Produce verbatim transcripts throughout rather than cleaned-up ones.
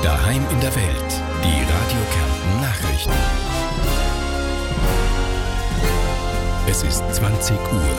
Daheim in der Welt. Die Radio Kärnten Nachrichten. Es ist zwanzig Uhr.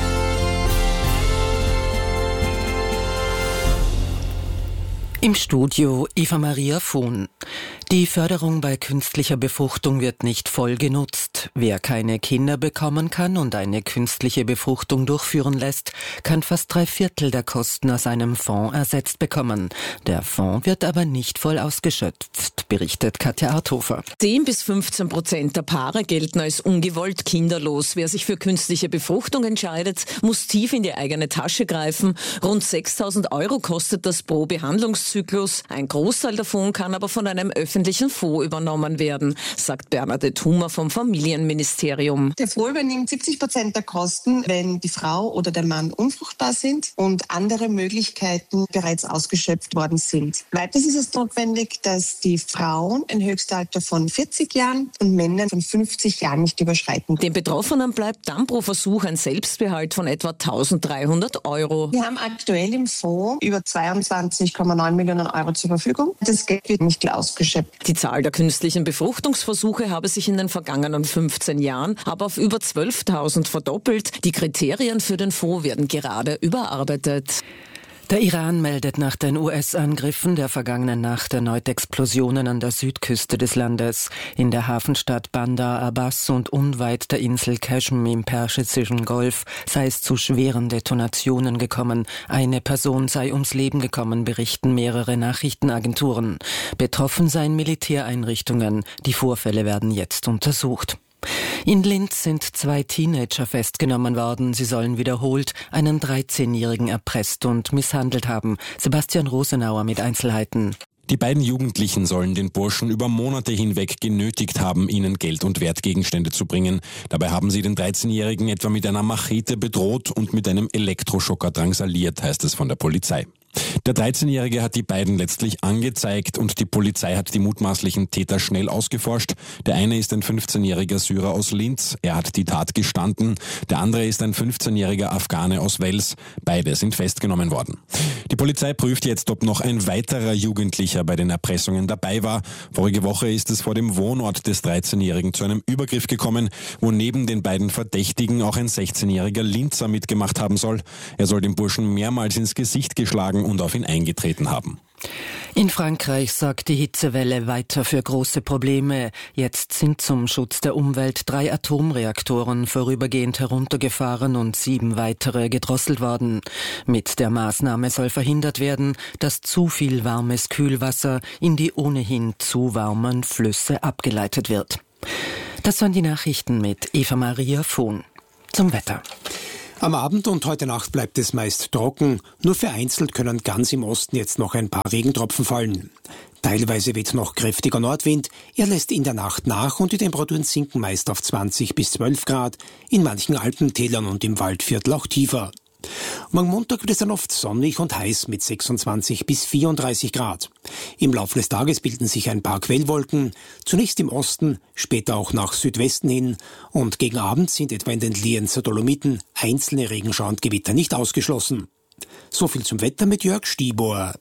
Im Studio Eva Maria Vohn. Die Förderung bei künstlicher Befruchtung wird nicht voll genutzt. Wer keine Kinder bekommen kann und eine künstliche Befruchtung durchführen lässt, kann fast drei Viertel der Kosten aus einem Fonds ersetzt bekommen. Der Fonds wird aber nicht voll ausgeschöpft, berichtet Katja Arthofer. zehn bis fünfzehn Prozent der Paare gelten als ungewollt kinderlos. Wer sich für künstliche Befruchtung entscheidet, muss tief in die eigene Tasche greifen. Rund sechstausend Euro kostet das pro Behandlungszyklus. Ein Großteil davon kann aber von einem öffentlichen Fonds übernommen werden, sagt Bernadette Hummer vom Familienministerium. Der Fonds übernimmt siebzig Prozent der Kosten, wenn die Frau oder der Mann unfruchtbar sind und andere Möglichkeiten bereits ausgeschöpft worden sind. Weiters ist es notwendig, dass die Frauen ein Höchstalter von vierzig Jahren und Männer von fünfzig Jahren nicht überschreiten. Den Betroffenen bleibt dann pro Versuch ein Selbstbehalt von etwa eintausenddreihundert Euro. Wir haben aktuell im Fonds über zweiundzwanzig Komma neun Millionen Euro zur Verfügung. Das Geld wird nicht ausgeschöpft. Die Zahl der künstlichen Befruchtungsversuche habe sich in den vergangenen fünfzehn Jahren aber auf über zwölftausend verdoppelt. Die Kriterien für den Fonds werden gerade überarbeitet. Der Iran meldet nach den U S-Angriffen der vergangenen Nacht erneut Explosionen an der Südküste des Landes. In der Hafenstadt Bandar Abbas und unweit der Insel Qashm im Persischen Golf sei es zu schweren Detonationen gekommen. Eine Person sei ums Leben gekommen, berichten mehrere Nachrichtenagenturen. Betroffen seien Militäreinrichtungen. Die Vorfälle werden jetzt untersucht. In Linz sind zwei Teenager festgenommen worden. Sie sollen wiederholt einen dreizehnjährigen erpresst und misshandelt haben. Sebastian Rosenauer mit Einzelheiten. Die beiden Jugendlichen sollen den Burschen über Monate hinweg genötigt haben, ihnen Geld und Wertgegenstände zu bringen. Dabei haben sie den dreizehnjährigen etwa mit einer Machete bedroht und mit einem Elektroschocker drangsaliert, heißt es von der Polizei. Der dreizehnjährige hat die beiden letztlich angezeigt und die Polizei hat die mutmaßlichen Täter schnell ausgeforscht. Der eine ist ein fünfzehnjähriger Syrer aus Linz, er hat die Tat gestanden. Der andere ist ein fünfzehnjähriger Afghane aus Wels. Beide sind festgenommen worden. Die Polizei prüft jetzt, ob noch ein weiterer Jugendlicher bei den Erpressungen dabei war. Vorige Woche ist es vor dem Wohnort des dreizehnjährigen zu einem Übergriff gekommen, wo neben den beiden Verdächtigen auch ein sechzehnjähriger Linzer mitgemacht haben soll. Er soll dem Burschen mehrmals ins Gesicht geschlagen und auf ihn eingetreten haben. In Frankreich sorgt die Hitzewelle weiter für große Probleme. Jetzt sind zum Schutz der Umwelt drei Atomreaktoren vorübergehend heruntergefahren und sieben weitere gedrosselt worden. Mit der Maßnahme soll verhindert werden, dass zu viel warmes Kühlwasser in die ohnehin zu warmen Flüsse abgeleitet wird. Das waren die Nachrichten mit Eva Maria Vohn. Zum Wetter. Am Abend und heute Nacht bleibt es meist trocken. Nur vereinzelt können ganz im Osten jetzt noch ein paar Regentropfen fallen. Teilweise weht noch kräftiger Nordwind. Er lässt in der Nacht nach und die Temperaturen sinken meist auf zwanzig bis zwölf Grad. In manchen Alpentälern und im Waldviertel auch tiefer. Morgen Montag wird es dann oft sonnig und heiß mit sechsundzwanzig bis vierunddreißig Grad. Im Laufe des Tages bilden sich ein paar Quellwolken, zunächst im Osten, später auch nach Südwesten hin und gegen Abend sind etwa in den Lienzer Dolomiten einzelne Regenschauer und Gewitter nicht ausgeschlossen. So viel zum Wetter mit Jörg Stibor.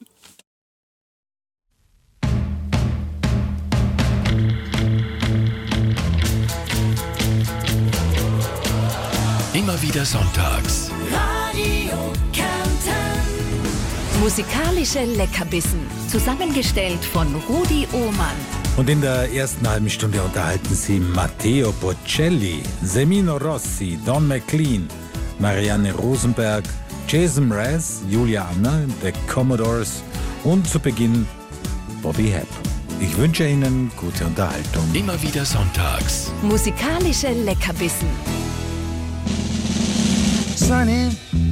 Immer wieder sonntags. Radio Kärnten. Musikalische Leckerbissen. Zusammengestellt von Rudi Ohmann. Und in der ersten halben Stunde unterhalten Sie Matteo Bocelli, Semino Rossi, Don McLean, Marianne Rosenberg, Jason Mraz, Julia Anna, The Commodores und zu Beginn Bobby Hebb. Ich wünsche Ihnen gute Unterhaltung. Immer wieder sonntags. Musikalische Leckerbissen. Sunny